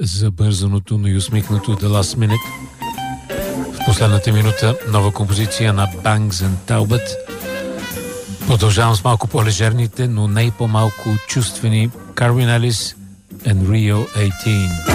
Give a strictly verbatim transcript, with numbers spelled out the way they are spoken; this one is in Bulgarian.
забързаното, но и усмихнато The Last Minute. В последната минута нова композиция на Banks and Talbot. Продължавам с малко по-лежерните, но не и по-малко чувствени Calvin Ellis and Rio осемнайсет.